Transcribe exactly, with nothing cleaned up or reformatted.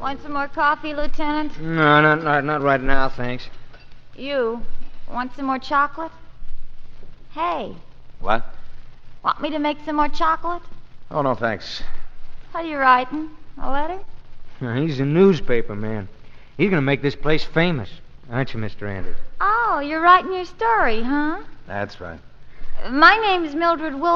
Want some more coffee, Lieutenant? No, not, not, not right now, thanks. You, want some more chocolate? Hey, What? want me to make some more chocolate? Oh, no, thanks. What are you writing? A letter? He's a newspaper man. He's going to make this place famous. Aren't you, Mister Anders? Oh, you're writing your story, huh? That's right. My name's Mildred Wilson.